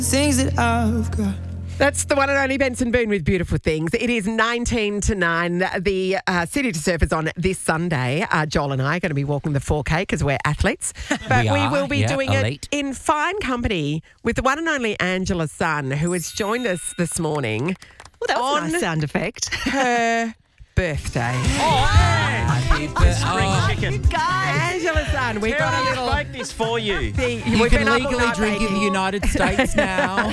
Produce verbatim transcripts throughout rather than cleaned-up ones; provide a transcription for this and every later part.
Things that I've got. That's the one and only Benson Boone with Beautiful Things. It is nineteen to nine. The uh, City to Surf is on this Sunday. Uh, Joel and I are going to be walking the four K because we're athletes. But we, We are, will be yeah, doing elite. it in fine company with the one and only Angela Sun, who has joined us this morning Well, that was on a nice sound effect. her birthday. Happy birthday. Spring Oh, chicken. Angela Sun, we've got a Terry, little... make this for you. The, you we've can been up all legally night drink in the making- United States now.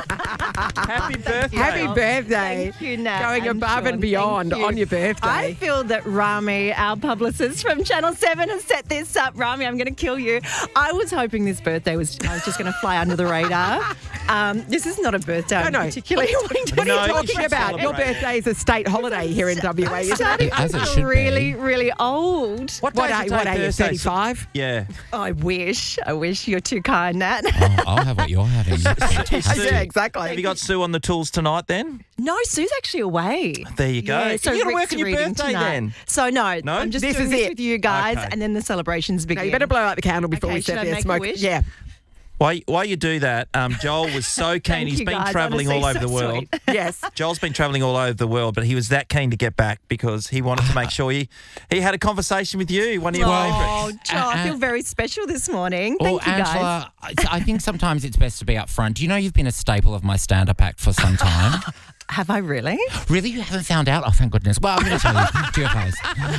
Happy birthday. Happy birthday. Thank you, Nat Going and above and Sean. beyond Thank you. on your birthday. I feel that Rami, our publicist from Channel seven, has set this up. Rami, I'm going to kill you. I was hoping this birthday was, I was just going to fly under the radar. Um, this is not a birthday I'm no. particularly wanting to What No, are you you talking should about? Your celebrate. birthday is a state holiday here in W A. I'm isn't it? starting As it to should feel really, be. really old. What, What day's are, the what day are you, Thursday? thirty-five? Yeah. I wish. I wish you're too kind, Nat. Oh, I'll have what you're having. Sue, Yeah, exactly. Have you got Sue on the tools tonight then? No, Sue's actually away. There you go. Yeah, so You're going to work Rick's on your reading birthday tonight. then? So no, No? I'm just This doing is this it. with you guys, Okay. and then the celebrations begin. No, you better blow out the candle before Okay, we should set I there make a smoke. wish? Yeah. While, while you do that, um, Joel was so keen. Thank He's you, been guys. travelling all over Honestly, the so world. sweet. Yes. Joel's been travelling all over the world, but he was that keen to get back because he wanted to make sure he, he had a conversation with you, one of your Oh, favourites. Joe, I Uh, feel very special this morning. Oh, Thank you, guys. Angela, I I think sometimes it's best to be up front. Do you know you've been a staple of my stand-up act for some time? Have I really? Really? You haven't found out? Oh, thank goodness. Well, I'm going to tell you to your face.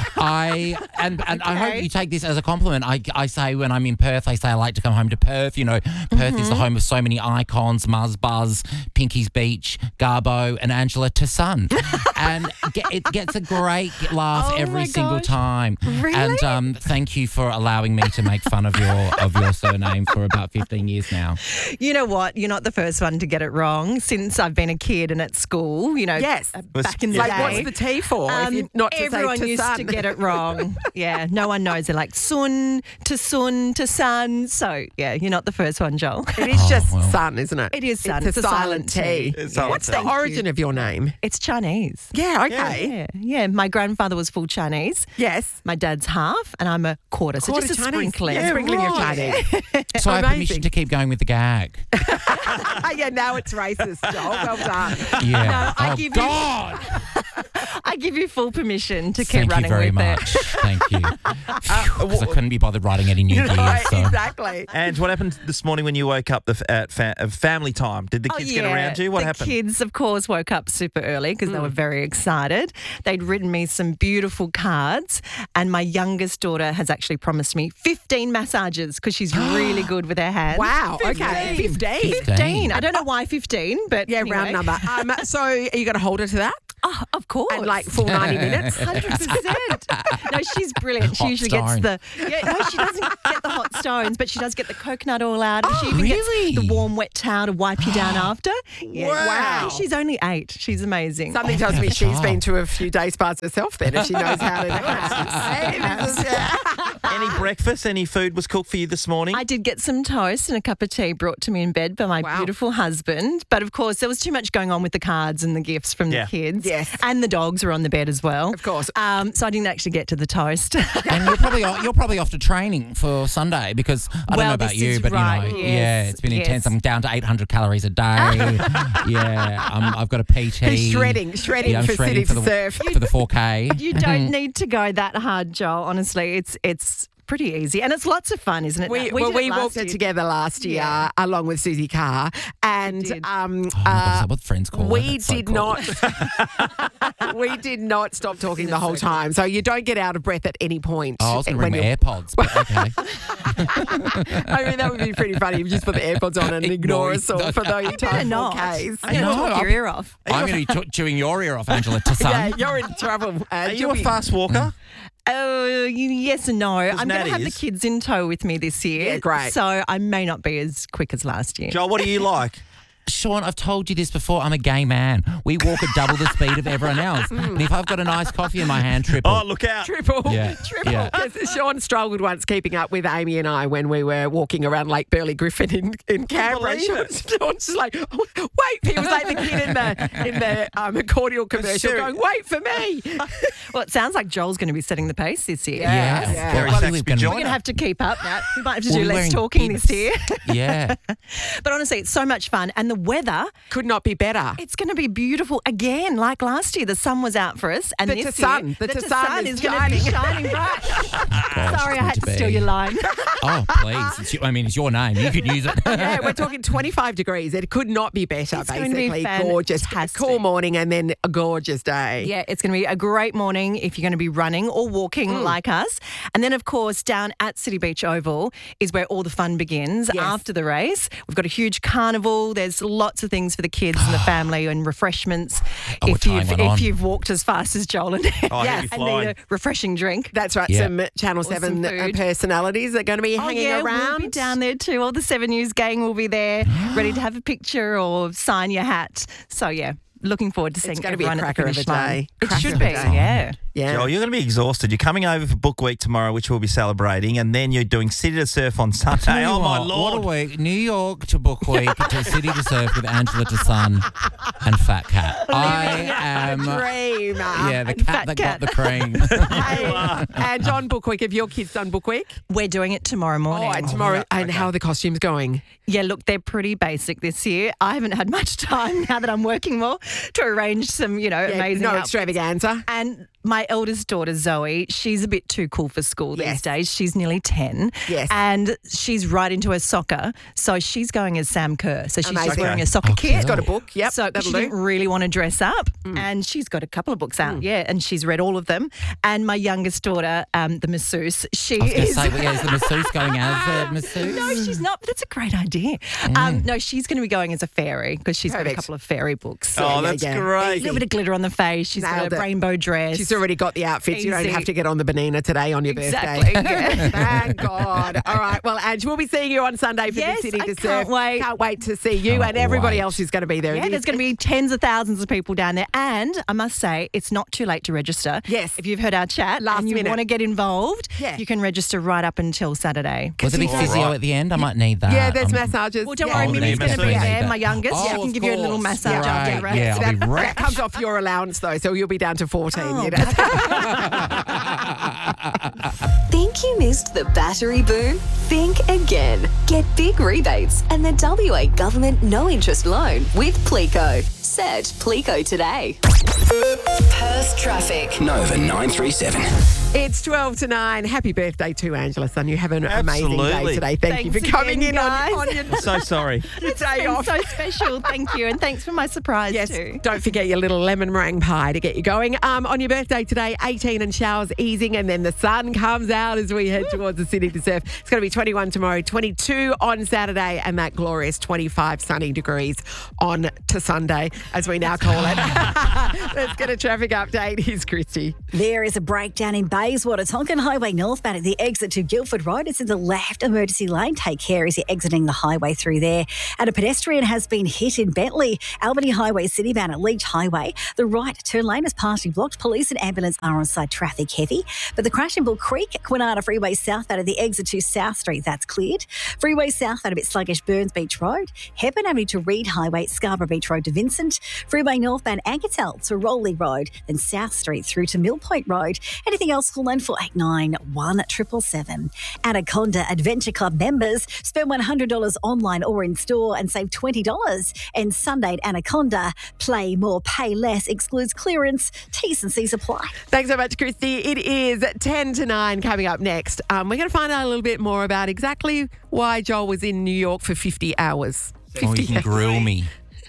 I and, and I Okay. hope you take this as a compliment. I, I say when I'm in Perth, I say I like to come home to Perth. You know, Perth is the home of so many icons: Muzz Buzz, Pinky's Beach, Garbo, and Angela to Sun. And get, it gets a great laugh Oh every my single gosh. time. Really? And um, thank you for allowing me to make fun of your of your surname for about fifteen years now. You know what? You're not the first one to get it wrong since I've been a kid and at school. You know, Yes. uh, back in the Like, day. what's the T for? if Um, you not to everyone say to used sun? to get it wrong. Yeah, no one knows. They're like sun to sun to sun. So yeah, you're not the first one, Joel. It is Oh, just well. sun, isn't it? It is sun. It's, It's a a silent silent T. T. It's silent What's T. the Thank origin of your name? It's Chinese. Yeah, okay. Yeah, yeah. My grandfather was full Chinese. Yes. My dad's half, and I'm a quarter. So Quarter just a Chinese. sprinkling. Yeah, sprinkling of Chinese. So I have Amazing. permission to keep going with the gag. Ah, yeah, now it's racist, Joel. Well done. Yeah. No, I oh, give you- God. I give you full permission to keep Thank you running very with much. it. Thank you. Because I couldn't be bothered writing any new gears. Right, So. exactly. And what happened this morning when you woke up the, f- at fa- uh, family time? Did the Oh, kids yeah. get around you? What the happened? kids, of course, woke up super early because they were very excited. They'd written me some beautiful cards, and my youngest daughter has actually promised me fifteen massages because she's really good with her hands. Wow, okay. fifteen. fifteen. I don't know why fifteen, but Yeah, anyway. round number. Um, so are you going to hold her to that? Oh, of course. And like full ninety minutes? one hundred percent. No, she's brilliant. She Hot usually stone. gets the... Yeah, no, she doesn't get the hot stones, but she does get the coconut all out. And she even really? gets the warm, wet towel to wipe you down after. Yeah. Wow. She's only eight. She's amazing. Something tells me she's been to a few day spas herself then if she knows how to Hey, this is- Any breakfast, any food was cooked for you this morning? I did get some toast and a cup of tea brought to me in bed by my Wow. beautiful husband. But of course, there was too much going on with the cards and the gifts from Yeah. the kids. Yes. And the dogs were on the bed as well. Of course. Um, so I didn't actually get to the toast. And you're probably you're probably off to training for Sunday because I don't Well, know about this you, is but right, you know, yes, yeah, it's been yes. intense. I'm down to eight hundred calories a day. yeah, um, I've got a P T. He's shredding, shredding Yeah, I'm for shredding City for to the, Surf. for the four K. You don't need to go that hard, Joel. Honestly, it's it's pretty easy and it's lots of fun, isn't it? We, Nat? well, did we last walked it year. together last year Yeah. along with Susie Carr, and did. um, Oh, my God, is uh, that what friends call it? we It's so did cool. not. we did not stop talking the whole time, so you don't get out of breath at any point. Oh, I was going to bring when my you're- AirPods, but okay. I mean, that would be pretty funny if you just put the AirPods on and ignore Ignore us all it. for those Better time not. four Ks. I'm going to No, talk I'll- your ear off. I'm going to be t- chewing your ear off, Angela, to some. Yeah, you're in trouble. Uh, Are you you'll a be- fast walker? Oh, yes and no. I'm going Nat to have the is. kids in tow with me this year. Yeah, great. So I may not be as quick as last year. Joel, what do you like? Sean, I've told you this before. I'm a gay man. We walk at double the speed of everyone else. And if I've got a nice coffee in my hand, triple. Oh, look out. Triple. Yeah. Triple. Yeah. 'Cause Sean struggled once keeping up with Amy and I when we were walking around Lake Burley Griffin in, in Canberra. believe it. Sean's just like, oh, wait. He was like the kid in the in the um, cordial commercial serious. going, wait for me. Well, it sounds like Joel's going to be setting the pace this year. Yeah. Yeah. Gary Well, Saxby we're gonna- We're join going to her. have to keep up now. We might have to Well, do we're less wearing talking bibs. this year. Yeah. But honestly, it's so much fun. And the weather, Could not be better. it's going to be beautiful again, like last year. The sun was out for us. And The this Tucson. year, The the Tucson Tucson is is going to be shining bright. Gosh, Sorry, I good had to, to steal be. your line. Oh, please. It's your, I mean, it's your name. You could use it. Yeah, we're talking twenty-five degrees. It could not be better, It's going to be basically. Gorgeous. fantastic. Cool morning and then a gorgeous day. Yeah, it's going to be a great morning if you're going to be running or walking Mm. like us. And then, of course, down at City Beach Oval is where all the fun begins Yes. after the race. We've got a huge carnival. There's lots of things for the kids and the family and refreshments. Oh, we're if tying you've one on. if you've walked as fast as Joel and, Oh, Yes, he'll be and need flying. a refreshing drink. That's right. Yeah. Some Channel Or some seven uh, food. personalities are going to be Oh, hanging yeah, around. we'll be down there too. All the Seven News gang will be there, ready to have a picture or sign your hat. So yeah, looking forward to seeing gonna be a everyone at the cracker of a finish line. day. It Cracker should of be, a day. yeah. Yeah. Joel, you're going to be exhausted. You're coming over for Book Week tomorrow, which we'll be celebrating, and then you're doing City to Surf on Sunday. Tell you Oh, my what, Lord. What a week. New York to Book Week to City to Surf with Angela to Sun and Fat Cat. I am. Dream. Yeah, the And cat Fat that Cat. got the cream. Hey, and on Book Week, have your kids done Book Week? We're doing it tomorrow Oh, morning. and tomorrow. And how are the costumes going? Yeah, look, they're pretty basic this year. I haven't had much time now that I'm working more to arrange some, you know, Yeah, amazing no outfits. extravaganza. And my eldest daughter, Zoe, she's a bit too cool for school Yes. these days. She's nearly ten. Yes. And she's right into her soccer. So she's going as Sam Kerr. So she's Amazing. just wearing Okay. a soccer Oh, kit. She's Got a book. Yep, So that'll she do. didn't really want to dress up. And she's got a couple of books out, yeah. And she's read all of them. And my youngest daughter, um, the masseuse, she I was going to is... say, well, yeah, is the masseuse going as a masseuse? No, she's not. But that's a great idea. Um, no, she's going to be going as a fairy because she's got Perfect. a couple of fairy books. Oh, Yeah, that's yeah. A great. little bit of glitter on the face. She's Nailed got a it. rainbow dress. She's already got the outfits. You don't Easy. have to get on the Benina today on your Exactly, birthday. yeah. Thank God. All right. Well, Ange, we'll be seeing you on Sunday for Yes, the City I to can't Surf. wait. Can't wait to see you Can't and everybody wait. else who's going to be there. Yeah, It there's is- going to be tens of thousands of people down there. And I must say, it's not too late to register. Yes. If you've heard our chat Last and you minute. want to get involved, Yeah. you can register right up until Saturday. Was it a big All physio right. at the end? I might need that. Yeah, there's Um, massages. Well, don't Yeah. worry, Oh, Mimi's the going to be masseuse. there, my youngest. Oh, yeah, I can of give you a little course. massage Right, after your race. yeah, So I'll be that, that wrecked. comes off your allowance though, so you'll be down to fourteen. Oh, you know? Think you missed the battery boom? Think again. Get big rebates and the W A government no interest loan with Plico. Search Plico today. Perth traffic. Nova nine three seven. It's twelve to nine. Happy birthday to Angela, son. You have an amazing day Absolutely. today. Thank you for Thanks coming again, in on, guys. on your, So sorry. your day Been off. so special. Thank you. And thanks for my surprise Yes, too. don't forget your little lemon meringue pie to get you going. Um, on your birthday today, eighteen and showers easing, and then the sun comes out as we head towards the City to Surf. It's going to be twenty-one tomorrow, twenty-two on Saturday, and that glorious twenty-five sunny degrees on to Sunday, as we now call it. Let's get a traffic update. Here's Christy. There is a breakdown in Bayswater, Tonkin Highway northbound at the exit to Guildford Road. It's in the left emergency lane. Take care as you're exiting the highway through there. And a pedestrian has been hit in Bentley. Albany Highway citybound at Leach Highway. The right turn lane is partially blocked. Police and ambulance are on site, traffic heavy. But the crash in Bull Creek, Quinana Freeway southbound at the exit to South Street, that's cleared. Freeway southbound a bit sluggish, Burns Beach Road. Hepburn Avenue to Reed Highway, Scarborough Beach Road to Vincent. Freeway northbound Anketel to Rowley Road, then South Street through to Mill Point Road. Anything else, call nine four eight nine, one seven seven. Anaconda Adventure Club members spend one hundred dollars online or in store and save twenty dollars. And Sunday at Anaconda, play more, pay less, excludes clearance, T's and C's apply. Thanks so much, Christy. It is ten to nine coming up next. Um, we're going to find out a little bit more about exactly why Joel was in New York for fifty hours. Oh, you can grill me.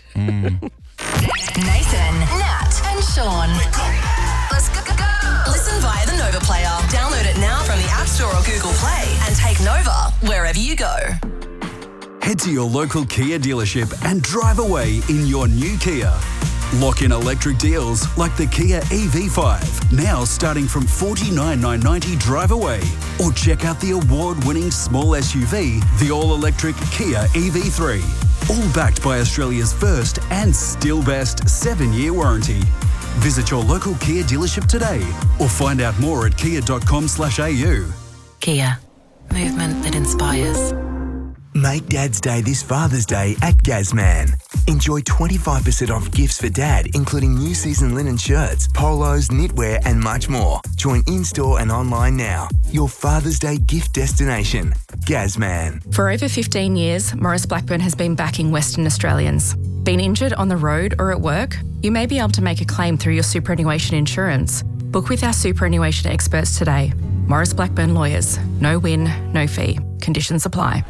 Nathan, Nat, and Sean. Let's go, go, go. Listen via the Nova Player. Download it now from the App Store or Google Play and take Nova wherever you go. Head to your local Kia dealership and drive away in your new Kia. Lock in electric deals like the Kia E V five, now starting from forty-nine thousand nine hundred ninety drive away. Or check out the award-winning small S U V, the all-electric Kia E V three. All backed by Australia's first and still best seven-year warranty. Visit your local Kia dealership today or find out more at kia dot com slash a u. Kia. Movement that inspires. Make Dad's Day this Father's Day at Gazman. Enjoy twenty-five percent off gifts for Dad, including new season linen shirts, polos, knitwear and much more. Join in-store and online now. Your Father's Day gift destination. Gazman. For over fifteen years, Maurice Blackburn has been backing Western Australians. Been injured on the road or at work? You may be able to make a claim through your superannuation insurance. Book with our superannuation experts today. Maurice Blackburn Lawyers. No win, no fee. Conditions apply.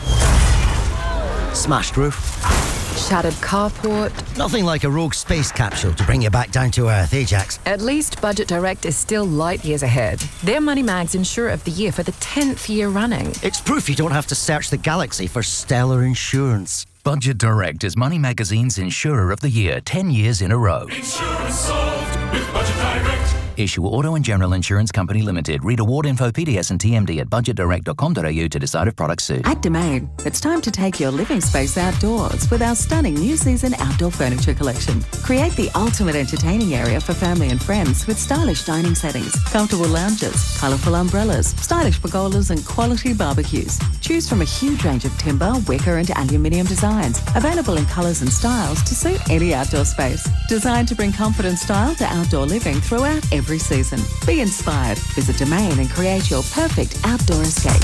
Smashed roof. Shattered carport. Nothing like a rogue space capsule to bring you back down to earth, eh, Jax? At least Budget Direct is still light years ahead. They're Money Mag's Insurer of the Year for the tenth year running. It's proof you don't have to search the galaxy for stellar insurance. Budget Direct is Money Magazine's Insurer of the Year ten years in a row. Insurance solved with Budget Direct. Issue Auto and General Insurance Company Limited. Read award info, P D S and T M D at budget direct dot com dot a u to decide if products suit. At Domain, it's time to take your living space outdoors with our stunning new season outdoor furniture collection. Create the ultimate entertaining area for family and friends with stylish dining settings, comfortable lounges, colourful umbrellas, stylish pergolas and quality barbecues. Choose from a huge range of timber, wicker and aluminium designs, available in colours and styles to suit any outdoor space. Designed to bring comfort and style to outdoor living throughout every Every season. Be inspired. Visit Domain and create your perfect outdoor escape.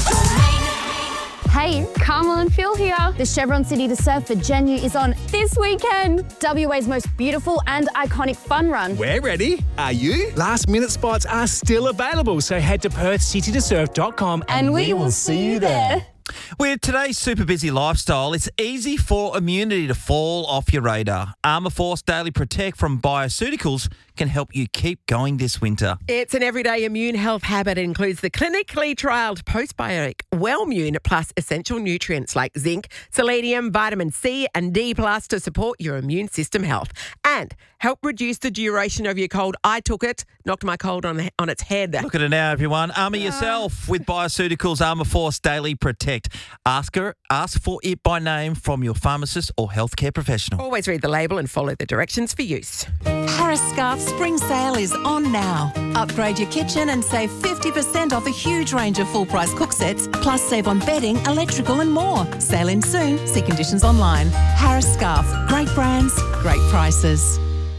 Hey, Carmel and Phil here. The Chevron City to Surf for Genu is on this weekend. W A's most beautiful and iconic fun run. We're ready. Are you? Last minute spots are still available, so head to perth city to surf dot com and, and we, we will see you there. With today's super busy lifestyle, it's easy for immunity to fall off your radar. Armour Force Daily Protect from Bioceuticals can help you keep going this winter. It's an everyday immune health habit. It includes the clinically trialled postbiotic Wellmune plus essential nutrients like zinc, selenium, vitamin C and D plus to support your immune system health and help reduce the duration of your cold. I took it, knocked my cold on, on its head. Look at it now, everyone. Armour yourself with Bioceuticals Armour Force Daily Protect. Ask her, ask for it by name from your pharmacist or healthcare professional. Always read the label and follow the directions for use. Harris Scarf Spring Sale is on now. Upgrade your kitchen and save fifty percent off a huge range of full-price cook sets, plus save on bedding, electrical and more. Sale in soon. See conditions online. Harris Scarf. Great brands, great prices.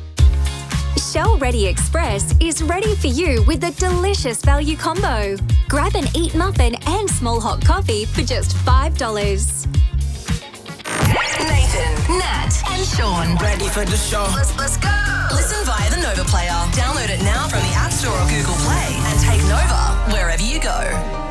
Shell Ready Express is ready for you with a delicious value combo. Grab an Eat muffin and small hot coffee for just five dollars. Nathan, Nat and Sean. Ready for the show. Let's, let's go. Listen via the Nova Player. Download it now from the App Store or Google Play and take Nova wherever you go.